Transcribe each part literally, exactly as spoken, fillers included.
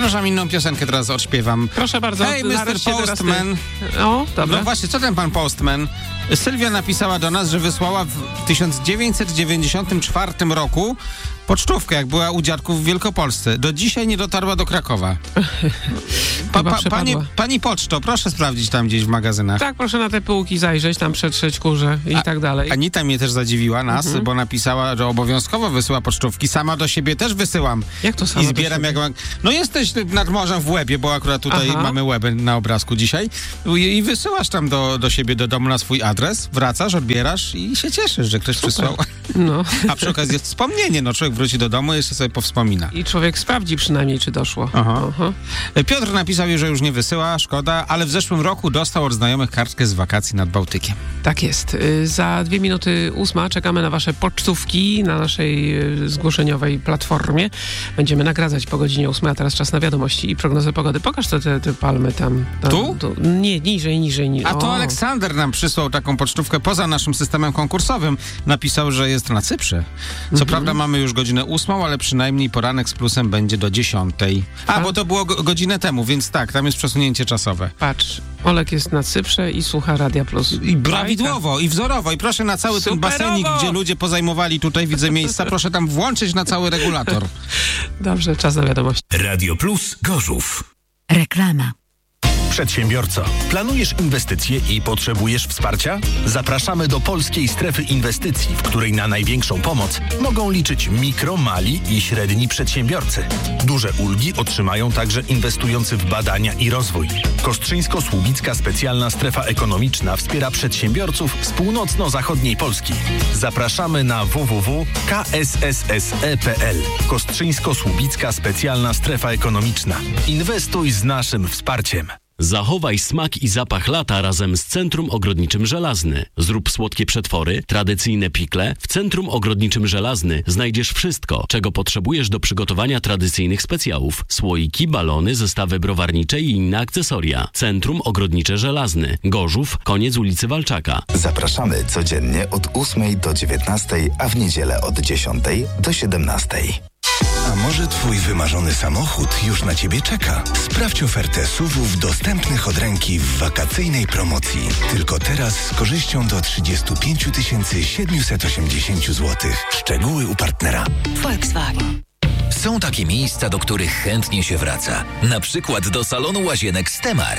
Przepraszam, inną piosenkę teraz odśpiewam. Proszę bardzo. Hej, mister Postman. O, dobra. No właśnie, co ten pan Postman? Sylwia napisała do nas, że wysłała w tysiąc dziewięćset dziewięćdziesiątym czwartym roku pocztówkę, jak była u dziadków w Wielkopolsce. Do dzisiaj nie dotarła do Krakowa. Pa, pa, pani, pani poczto, proszę sprawdzić tam gdzieś w magazynach. Tak, proszę na te półki zajrzeć, tam przetrzeć kurze i A, tak dalej. Anita mnie też zadziwiła, nas, mhm. bo napisała, że obowiązkowo wysyła pocztówki. Sama do siebie też wysyłam. Jak to sama I zbieram jak mam... No jesteś nad morzem w Łebie, bo akurat tutaj Aha. mamy Łebę na obrazku dzisiaj. I, i wysyłasz tam do, do siebie, do domu na swój adres, wracasz, odbierasz i się cieszysz, że ktoś Super. przysłał. No. A przy okazji jest wspomnienie, no człowiek wróci do domu i jeszcze sobie powspomina. I człowiek sprawdzi przynajmniej, czy doszło. Aha. Aha. Piotr napisał, że już nie wysyła, szkoda, ale w zeszłym roku dostał od znajomych kartkę z wakacji nad Bałtykiem. Tak jest. Za dwie minuty ósma czekamy na wasze pocztówki na naszej zgłoszeniowej platformie. Będziemy nagradzać po godzinie ósmej, a teraz czas na wiadomości i prognozę pogody. Pokaż te, te, te palmy tam. tam tu? tu? Nie, niżej, niżej, niżej. A to o. Aleksander nam przysłał taką pocztówkę poza naszym systemem konkursowym. Napisał, że jest na Cyprze. Co mhm. prawda mamy już godzinę ósmą, ale przynajmniej poranek z plusem będzie do dziesiątej. A, A, bo to było go- godzinę temu, więc tak, tam jest przesunięcie czasowe. Patrz, Olek jest na Cyprze i słucha Radia Plus. I prawidłowo, i wzorowo. I proszę na cały Superowo. ten basenik, gdzie ludzie pozajmowali, tutaj widzę miejsca, proszę tam włączyć na cały regulator. Dobrze, czas na wiadomość. Radio Plus Gorzów. Reklama. Przedsiębiorco, planujesz inwestycje i potrzebujesz wsparcia? Zapraszamy do Polskiej Strefy Inwestycji, w której na największą pomoc mogą liczyć mikro, mali i średni przedsiębiorcy. Duże ulgi otrzymają także inwestujący w badania i rozwój. Kostrzyńsko-Słubicka Specjalna Strefa Ekonomiczna wspiera przedsiębiorców z północno-zachodniej Polski. Zapraszamy na w w w kropka k s s s e kropka p l. Kostrzyńsko-Słubicka Specjalna Strefa Ekonomiczna. Inwestuj z naszym wsparciem. Zachowaj smak i zapach lata razem z Centrum Ogrodniczym Żelazny. Zrób słodkie przetwory, tradycyjne pikle. W Centrum Ogrodniczym Żelazny znajdziesz wszystko, czego potrzebujesz do przygotowania tradycyjnych specjałów. Słoiki, balony, zestawy browarnicze i inne akcesoria. Centrum Ogrodnicze Żelazny. Gorzów, koniec ulicy Walczaka. Zapraszamy codziennie od ósmej do dziewiętnastej, a w niedzielę od dziesiątej do siedemnastej. A może twój wymarzony samochód już na ciebie czeka? Sprawdź ofertę S U V-ów dostępnych od ręki w wakacyjnej promocji. Tylko teraz z korzyścią do trzydzieści pięć tysięcy siedemset osiemdziesiąt złotych. Szczegóły u partnera. Volkswagen. Są takie miejsca, do których chętnie się wraca. Na przykład do salonu łazienek Stemar.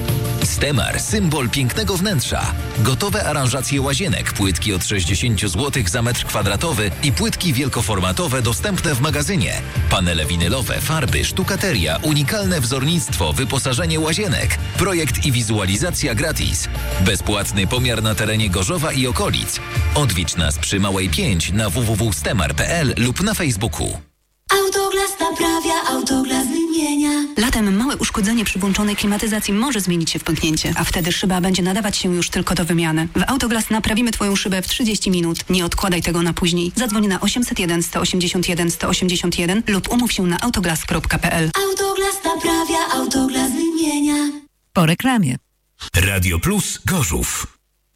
Stemar, symbol pięknego wnętrza. Gotowe aranżacje łazienek, płytki od sześćdziesiąt złotych za metr kwadratowy i płytki wielkoformatowe dostępne w magazynie. Panele winylowe, farby, sztukateria, unikalne wzornictwo, wyposażenie łazienek. Projekt i wizualizacja gratis. Bezpłatny pomiar na terenie Gorzowa i okolic. Odwiedź nas przy Małej pięć na w w w kropka stemar kropka p l lub na Facebooku. Autoglas naprawia, Autoglas wymienia. Latem małe uszkodzenie przy włączonej klimatyzacji może zmienić się w pęknięcie, a wtedy szyba będzie nadawać się już tylko do wymiany. W Autoglas naprawimy twoją szybę w trzydzieści minut. Nie odkładaj tego na później. Zadzwoń na osiemset jeden sto osiemdziesiąt jeden sto osiemdziesiąt jeden lub umów się na autoglas kropka p l. Autoglas naprawia, Autoglas wymienia. Po reklamie. Radio Plus Gorzów.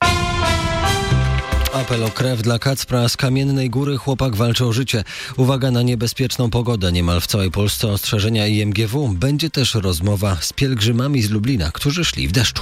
Apel o krew dla Kacpra z Kamiennej Góry. Chłopak walczy o życie. Uwaga na niebezpieczną pogodę. Niemal w całej Polsce ostrzeżenia I M G W. Będzie też rozmowa z pielgrzymami z Lublina, którzy szli w deszczu.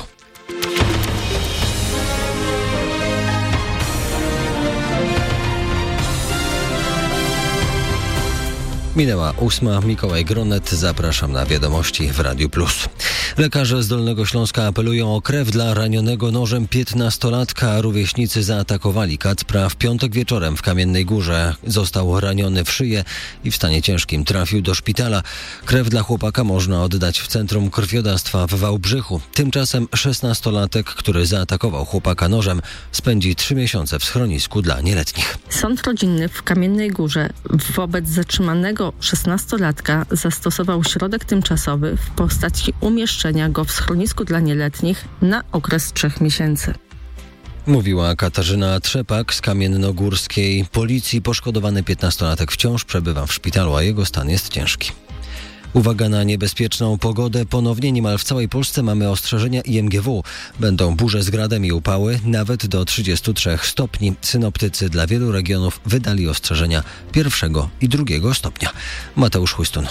Minęła ósma. Mikołaj Gronet. Zapraszam na wiadomości w Radiu Plus. Lekarze z Dolnego Śląska apelują o krew dla ranionego nożem piętnastolatka. Rówieśnicy zaatakowali Kacpra w piątek wieczorem w Kamiennej Górze. Został raniony w szyję i w stanie ciężkim trafił do szpitala. Krew dla chłopaka można oddać w Centrum Krwiodawstwa w Wałbrzychu. Tymczasem szesnastolatek, który zaatakował chłopaka nożem, spędzi trzy miesiące w schronisku dla nieletnich. Sąd rodzinny w Kamiennej Górze wobec zatrzymanego szesnastolatka zastosował środek tymczasowy w postaci umieszczenia go w schronisku dla nieletnich na okres trzech miesięcy. Mówiła Katarzyna Trzepak z Kamiennogórskiej Policji. Poszkodowany piętnastolatek wciąż przebywa w szpitalu, a jego stan jest ciężki. Uwaga na niebezpieczną pogodę. Ponownie niemal w całej Polsce mamy ostrzeżenia I M G W. Będą burze z gradem i upały, nawet do trzydziestu trzech stopni. Synoptycy dla wielu regionów wydali ostrzeżenia pierwszego i drugiego stopnia. Mateusz Chłystun.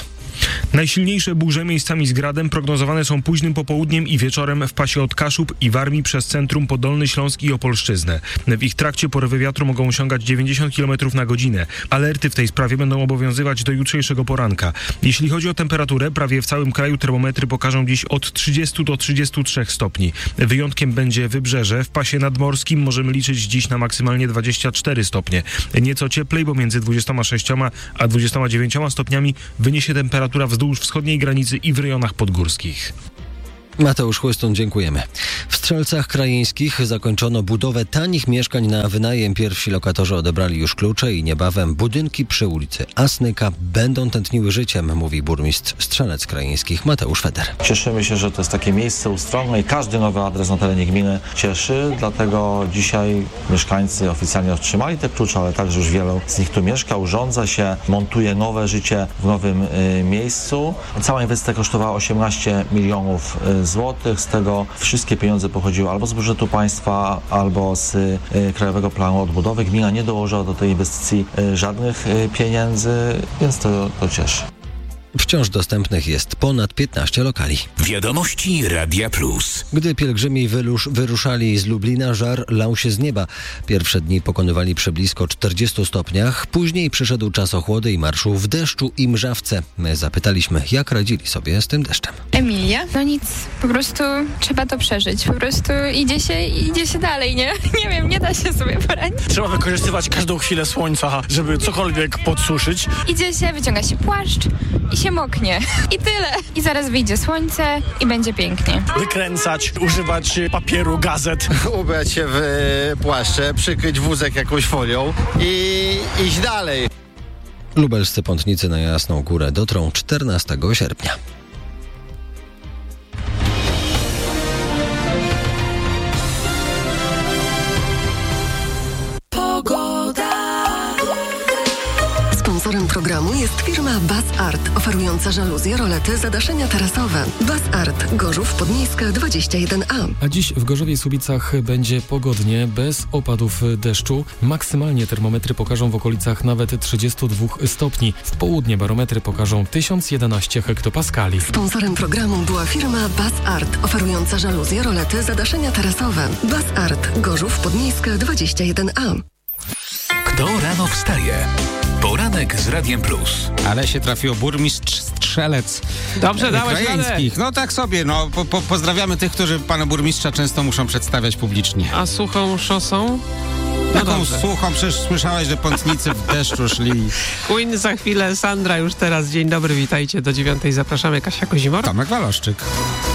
Najsilniejsze burze miejscami z gradem prognozowane są późnym popołudniem i wieczorem w pasie od Kaszub i Warmii przez centrum po Dolny Śląsk i Opolszczyznę. W ich trakcie porywy wiatru mogą osiągać dziewięćdziesiąt kilometrów na godzinę. Alerty w tej sprawie będą obowiązywać do jutrzejszego poranka. Jeśli chodzi o temperaturę, prawie w całym kraju termometry pokażą dziś od trzydziestu do trzydziestu trzech stopni. Wyjątkiem będzie Wybrzeże. W pasie nadmorskim możemy liczyć dziś na maksymalnie dwadzieścia cztery stopnie. Nieco cieplej, bo między dwudziestoma sześcioma a dwudziestoma dziewięcioma stopniami wyniesie temperatura wzdłuż wschodniej granicy i w rejonach podgórskich. Mateusz Chłystun, dziękujemy. W Strzelcach Krajeńskich zakończono budowę tanich mieszkań na wynajem. Pierwsi lokatorzy odebrali już klucze i niebawem budynki przy ulicy Asnyka będą tętniły życiem, mówi burmistrz Strzelec Krajeńskich Mateusz Feder. Cieszymy się, że to jest takie miejsce ustronne i każdy nowy adres na terenie gminy cieszy, dlatego dzisiaj mieszkańcy oficjalnie otrzymali te klucze, ale także już wielu z nich tu mieszka, urządza się, montuje nowe życie w nowym y, miejscu. Cała inwestycja kosztowała osiemnaście milionów y, złotych, z tego wszystkie pieniądze pochodziły albo z budżetu państwa, albo z y, Krajowego Planu Odbudowy. Gmina nie dołożyła do tej inwestycji y, żadnych y, pieniędzy, więc to, to cieszy. Wciąż dostępnych jest ponad piętnaście lokali. Wiadomości Radia Plus. Gdy pielgrzymi wyrusz, wyruszali z Lublina, żar lał się z nieba. Pierwsze dni pokonywali przy blisko czterdziestu stopniach. Później przyszedł czas ochłody i marszu w deszczu i mrzawce. My zapytaliśmy, jak radzili sobie z tym deszczem. Emilia? No nic, po prostu trzeba to przeżyć. Po prostu idzie się idzie się dalej, nie? Nie wiem, nie da się sobie poradzić. Trzeba wykorzystywać każdą chwilę słońca, żeby cokolwiek podsuszyć. Idzie się, wyciąga się płaszcz i się moknie. I tyle. I zaraz wyjdzie słońce i będzie pięknie. Wykręcać, używać papieru, gazet. Ubrać się w płaszcze, przykryć wózek jakąś folią i iść dalej. Lubelscy pątnicy na Jasną Górę dotrą czternastego sierpnia. Sponsorem programu jest firma Bas Art, oferująca żaluzje, rolety, zadaszenia tarasowe. Bas Art, Gorzów Podmiejska dwadzieścia jeden A. A dziś w Gorzowie i Słubicach będzie pogodnie, bez opadów deszczu. Maksymalnie termometry pokażą w okolicach nawet trzydziestu dwóch stopni. W południe barometry pokażą tysiąc jedenaście hektopaskali. Sponsorem programu była firma Bas Art, oferująca żaluzje, rolety, zadaszenia tarasowe. Bas Art, Gorzów Podmiejska dwadzieścia jeden A. Kto rano wstaje? Poranek z Radiem Plus. Ale się trafiło burmistrz Strzelec Dobrze, dałeś Krajeńskich. No tak sobie, no po, po, pozdrawiamy tych, którzy pana burmistrza często muszą przedstawiać publicznie. A suchą szosą? No Taką dobrze. suchą, przecież słyszałeś, że pątnicy w deszczu szli. Queen za chwilę, Sandra już teraz. Dzień dobry, witajcie do dziewiątej. Zapraszamy, Kasia Kozimora. Tomek Waloszczyk.